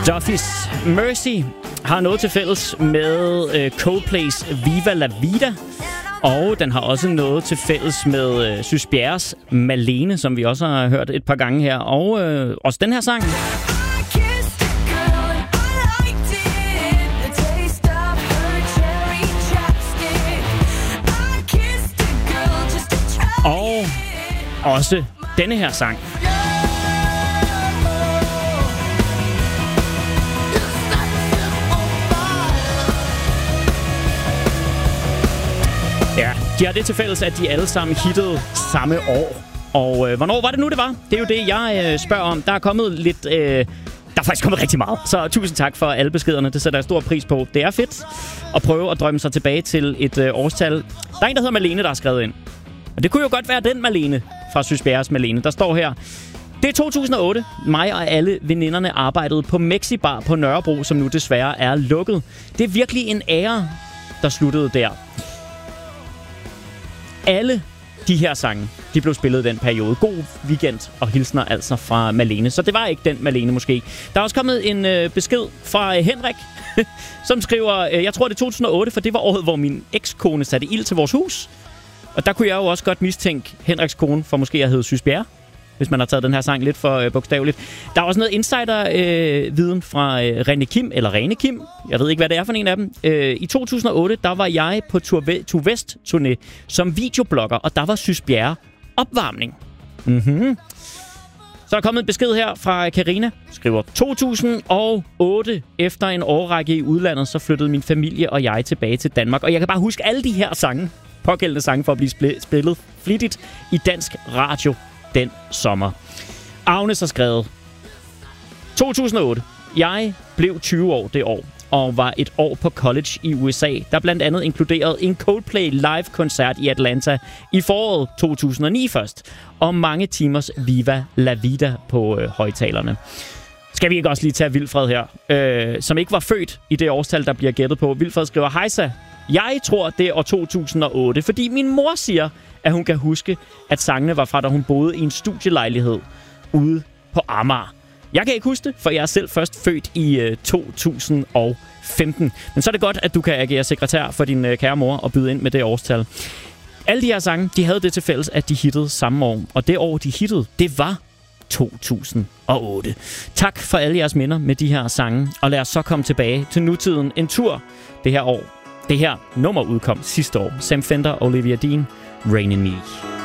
Duffy's Mercy har noget til fælles med Coldplays Viva La Vida. Og den har også noget til fælles med Sys Bjerres Malene, som vi også har hørt et par gange her. Og også den her sang. Og også denne her sang. Ja, de har det til fælles, at de alle sammen hittede samme år. Og hvornår var det nu, det var? Det er jo det, jeg spørger om. Der er kommet lidt... Der er faktisk kommet rigtig meget. Så tusind tak for alle beskederne. Det sætter jeg stor pris på. Det er fedt at prøve at drømme sig tilbage til et årstal. Der er en, der hedder Malene, der har skrevet ind. Og det kunne jo godt være den Malene fra Sys Bjerres Malene. Der står her: det er 2008. Mig og alle veninderne arbejdede på Mexibar på Nørrebro, som nu desværre er lukket. Det er virkelig en ære, der sluttede der. Alle de her sange, de blev spillet i den periode. God weekend og hilsner altså fra Malene. Så det var ikke den Malene måske. Der er også kommet en besked fra Henrik, som skriver, jeg tror det er 2008, for det var året, hvor min ekskone satte ild til vores hus. Og der kunne jeg jo også godt mistænke Henriks kone for måske at hedde Sys Bjerre, hvis man har taget den her sang lidt for bogstaveligt. Der er også noget insider-viden fra Rene Kim. Jeg ved ikke, hvad det er for en af dem. I 2008, der var jeg på Tour Vest-turné som videoblogger, og der var Sys Bjerre opvarmning. Mm-hmm. Så er der kommet en besked her fra Karina. Skriver, 2008, efter en årrække i udlandet, så flyttede min familie og jeg tilbage til Danmark. Og jeg kan bare huske alle de her sange, pågældende sange, for at blive spillet flittigt i dansk radio den sommer. Agnes har skrevet, 2008. Jeg blev 20 år det år, og var et år på college i USA, der blandt andet inkluderede en Coldplay live-koncert i Atlanta i foråret 2009 først, og mange timers Viva La Vida på højtalerne. Skal vi ikke også lige tage Vilfred her, som ikke var født i det årstal, der bliver gættet på. Vilfred skriver, hejsa, jeg tror, det er år 2008, fordi min mor siger, at hun kan huske, at sangene var fra, da hun boede i en studielejlighed ude på Amager. Jeg kan ikke huske det, for jeg er selv først født i 2015. Men så er det godt, at du kan agere sekretær for din kære mor og byde ind med det årstal. Alle de her sange, de havde det til fælles, at de hittede samme år. Og det år, de hittede, det var 2008. Tak for alle jeres minder med de her sange. Og lad os så komme tilbage til nutiden en tur det her år. Det her nummer udkom sidste år. Sam Fender og Olivia Dean, Rain in Me.